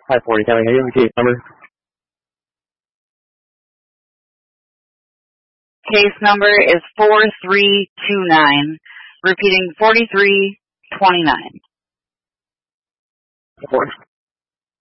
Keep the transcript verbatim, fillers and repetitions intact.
five forty County, can you have your case number? Case number is four three two nine. Repeating, forty-three twenty-nine. Of course.